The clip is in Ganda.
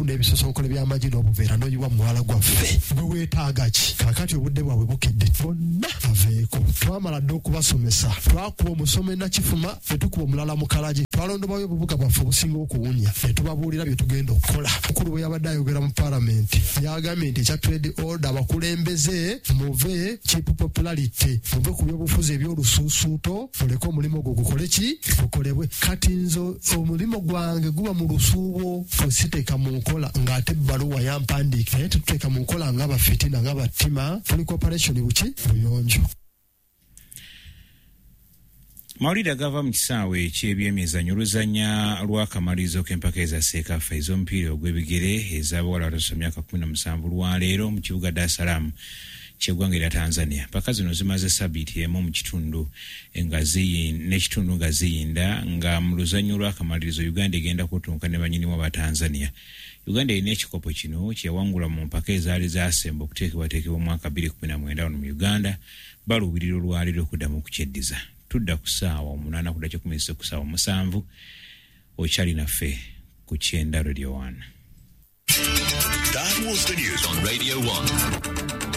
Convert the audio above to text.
okufuna ebisosonkole by'amagi n'obuveera n'oyiwa muwala gwaffe bwe weetaaga ki kaakati obudde bwabwe bukedde bonna baveeko twamala dde okubasomesa twakuba omusomo enakifuma ne tukuba omulala mu kalagi twalondobayo obubuga bwaffe obusinga okuwunya ne tubabuulira bye tugenda okukola mukulu bwe yabadde ayogera mu paalamenti yagambye nti ekya trade order abakulembeze muve cheap popularity muve ku byobufuzi eby'olusuusuuto muleke omulimu gwo gukole ki gukolebwe kati nzo omulimu gwange guba mu lusuubo tusiteeka mu nkola ng'ate ebbaluwa yampandiika naye tuteeka mu nkola ng'abafitina ng'abattima tuli cooperation buki buyonjo. Mawulire agava mu kisaawe eky'ebyemizannyo oluzannya lw'akamalirizo k'empaka eza Sekafa ez'omupiira ogw'ebigere ez'abawala abatasoma myaka 17 lwaleero mu kibuga Dar es Salaam ky'eggwanga erya Tanzania. Mpaka zino zimaze sabbiiti emu mu kitundu n'ekitundu nga ziyinda nga mu luzannya lw'akamalirizo Uganda egenda kutunka ne bannyinimu aba Tanzania. Uganda erina ekikopo kino kyewangula mu mpaka ezaali zaasemba okuteekebwateekebwa mu mwaka 2019 mu Uganda baluubirira olwaleero okuddamu okukyeddiza. Tudda ku ssaawa 8 kudda 10 ku ssaawa 7 okyali naffe ku Kyenda Radio 1. That was the news on Radio 1.